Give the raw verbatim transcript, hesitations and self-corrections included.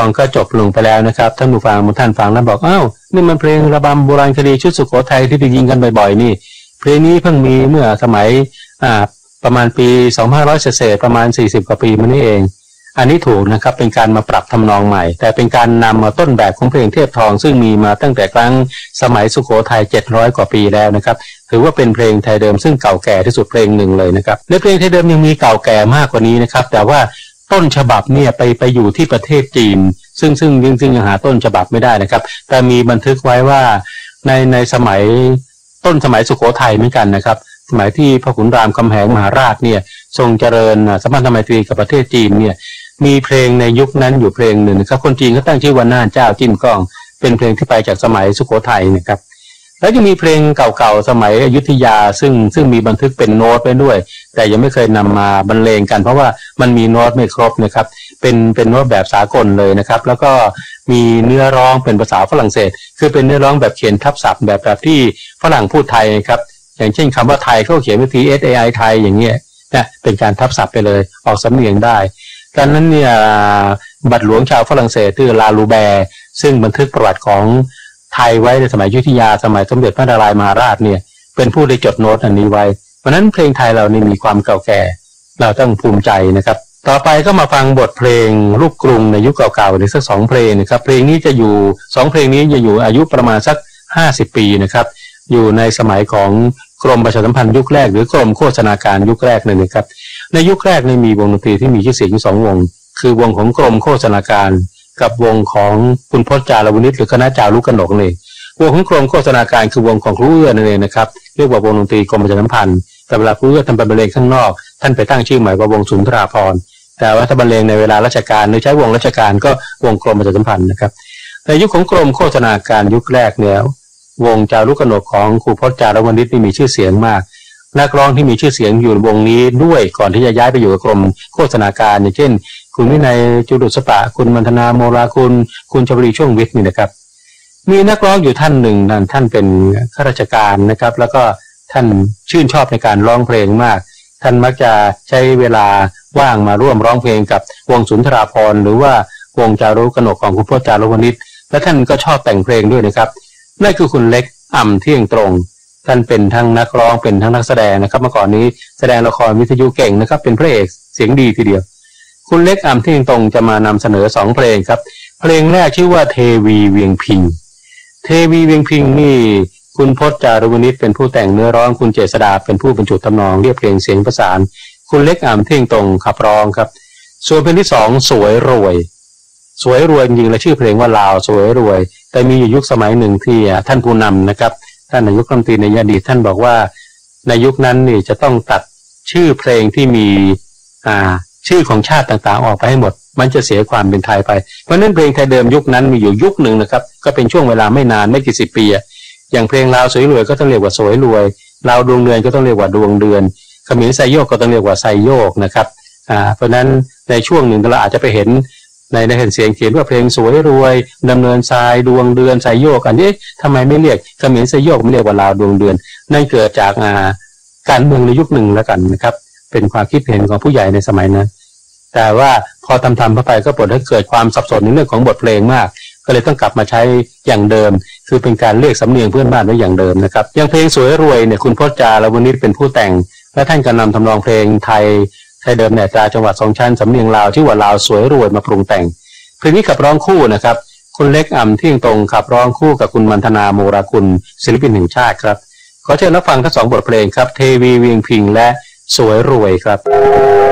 องก็จบลงไปแล้วนะครับท่านผู้ฟังบางท่านฟังแล้วบอกอ้าวนี่มันเพลงระบำโบราณคดีชุดสุโขทัยที่ได้ยินกันบ่อยๆนี่เพลงนี้เพิ่งมีเมื่อสมัยอ่าประมาณปีสองพันห้าร้อยเศษประมาณสี่สิบกว่าปีมานี้เองอันนี้ถูกนะครับเป็นการมาปรับทำนองใหม่แต่เป็นการนำมาต้นแบบของเพลงเทพทองซึ่งมีมาตั้งแต่ครั้งสมัยสุโขทัยเจ็ดร้อยกว่าปีแล้วนะครับถือว่าเป็นเพลงไทยเดิมซึ่งเก่าแก่ที่สุดเพลงหนึ่งเลยนะครับและเพลงไทยเดิมยังมีเก่าแก่มากกว่านี้นะครับแต่ว่าต้นฉบับเนี่ยไปไปอยู่ที่ประเทศจีนซึ่งซึ่งจริงๆยังหาต้นฉบับไม่ได้นะครับแต่มีบันทึกไว้ว่าในในสมัยต้นสมัยสุโขทัยเหมือนกันนะครับสมัยที่พระขุนรามคำแหงมหาราชเนี่ยทรงเจริญสัมพันธไมตรีกับประเทศจีนเนี่ยมีเพลงในยุคนั้นอยู่เพลงหนึ่งนะครับคนจีนก็ตั้งชื่อว่าน่านเจ้าจิ้มกล้องเป็นเพลงที่ไปจากสมัยสุโขทัยนะครับแล้วยังมีเพลงเก่าๆสมัยอยุธยาซึ่งซึ่งมีบันทึกเป็นโน้ตไว้ด้วยแต่ยังไม่เคยนำมาบรรเลงกันเพราะว่ามันมีโน้ตไม่ครบนะครับเป็นเป็นโน้ตแบบสากลเลยนะครับแล้วก็มีเนื้อร้องเป็นภาษาฝรั่งเศสคือเป็นเนื้อร้องแบบเขียนทับศัพท์แบบแบบที่ฝรั่งพูดไทยครับอย่างเช่นคำว่าไทยเขาเขียนเป็น ที เอส เอ ไอ ไทยอย่างเงี้ยนะเป็นการทับศัพท์ไปเลยออกสำเนียงได้ดังนั้นเนี่ยบัตรหลวงชาวฝรั่งเศสชื่อลาลูแบร์ซึ่งบันทึกประวัติของไทยไว้ในสมัยอยุธยาสมัยสมเด็จพระนารายมหาราชเนี่ยเป็นผู้ได้จดโน้ตอันนี้ไว้เพราะนั้นเพลงไทยเรานี่มีความเก่าแก่เราต้องภูมิใจนะครับต่อไปก็มาฟังบทเพลงลูกกรุงในยุคเก่าๆในสักสองเพลงนะครับเพลงนี้จะอยู่สองเพลงนี้จะอยู่อายุประมาณสักห้าสิบปีนะครับอยู่ในสมัยของกรมประชาสัมพันธ์ยุคแรกหรือกรมโฆษณาการยุคแรกเลยนะครับในยุคแรกนี่มีวงดนตรีที่มีชื่อเสียงสองวงคือวงของกรมโฆษณาการกับวงของคุณพจน์จารวณิชหรือคณะจารุกนกนี่วงของกรมโฆษณาการคือวงของครูเอื้อนั่นเองนะครับเรียกว่าวงดนตรีกรมประชาสัมพันธ์แต่เวลาครูเอื้อทำเป็นบรรเลงข้างนอกท่านไปตั้งชื่อใหม่ว่าวงสุนทราภรณ์แต่ว่าถ้าบรรเลงในเวลาราชการหรือใช้วงราชการก็วงกรมประชาสัมพันธ์นะครับในยุคของกรมโฆษณาการยุคแรกเนี่ยวงจารุกนกของครูพจน์จารวณิชนี่มีชื่อเสียงมากนักร้องที่มีชื่อเสียงอยู่วงนี้ด้วยก่อนที่จะย้ายไปอยู่กับกรมโฆษณาการอย่างเช่นคุณวินัยจุดุษปะคุณมัณฑนาโมราคุณคุณชวลีช่วงวิทย์นี่นะครับมีนักร้องอยู่ท่านหนึ่งนั่นท่านเป็นข้าราชการนะครับแล้วก็ท่านชื่นชอบในการร้องเพลงมากท่านมักจะใช้เวลาว่างมาร่วมร้องเพลงกับวงสุนทราภรณ์หรือว่าวงจารุกนกของคุณพจน์จารวณิชและท่านก็ชอบแต่งเพลงด้วยนะครับนั่นคือคุณเล็กอ่ำเที่ยงตรงท่านเป็นทั้งนักร้องเป็นทั้งนักแสดงนะครับเมื่อก่อนนี้แสดงละครวิทยุเก่งนะครับเป็นพระเอกเสียงดีทีเดียวคุณเล็กอ่ำเที่ยงตรงจะมานำเสนอสองเพลงครับเพลงแรกชื่อว่าเทวีเวียงพิงเทวีเวียงพิงนี่คุณพจน์จารวณิชเป็นผู้แต่งเนื้อร้องคุณเจษฎาเป็นผู้บรรจุทำนองเรียบเพลงเสียงประสานคุณเล็กอ่ำเที่ยงตรงขับร้องครับส่วนเพลงที่สองสวยรวยสวยรวยจริงๆและชื่อเพลงว่าลาวสวยรวยแต่มีอยู่ยุคสมัยหนึ่งที่ท่านผู้นำนะครับท่านนายกรัฐมนตรีในอดีตท่านบอกว่าในยุคนั้นนี่จะต้องตัดชื่อเพลงที่มีอ่าชื่อของชาติต่างๆออกไปให้หมดมันจะเสียความเป็นไทยไปเพราะนั้นเพลงไทยเดิมยุคนั้นมีอยู่ยุคหนึ่งนะครับก็เป็นช่วงเวลาไม่นานไม่กี่สิบปีอย่างเพลงลาวสวยรวยก็ต้องเรียกว่าสวยรวยลาวดวงเดือนก็ต้องเรียกว่าดวงเดือนเขมรไซโยกก็ต้องเรียกว่าไซโยกนะครับอ่าเพราะนั้นในช่วงหนึ่งเราอาจจะไปเห็นในในแผ่นเสียงเขียนว่าเพลงสวยรวยดำเนินทรายดวงเดือนไซโยกอันนี้ทำไมไม่เรียกเขมรไซโยกไม่เรียกว่าลาวดวงเดือนนั่นเกิดจากอ่าการเมืองในยุคหนึ่งแล้วกันนะครับเป็นความคิดเห็นของผู้ใหญ่ในสมัยนั้นแต่ว่าพอทำทำเข้าไปก็ปลดให้เกิดความสับสนในเรื่องของบทเพลงมากก็เลยต้องกลับมาใช้อย่างเดิมคือเป็นการเรียกสำเนียงเพื่อนบ้านไว้อย่างเดิมนะครับอย่างเพลงสวยรวยเนี่ยคุณพจน์จารวณิชเป็นผู้แต่งและท่านก็นำทำนองเพลงไทยไทยเดิมเนี่ยจากจังหวัดสองชั้นสำเนียงลาวชื่อว่าลาวสวยรวยมาปรุงแต่งเพลงนี้ขับร้องคู่นะครับคุณเล็กอ่ำเที่ยงตรงขับร้องคู่กับคุณมัณฑนาโมราคุณศิลปินแห่งชาติครับขอเชิญรับฟังทั้งสองบทเพลงครับเทวีเวียงพิงและสวยรวยครับ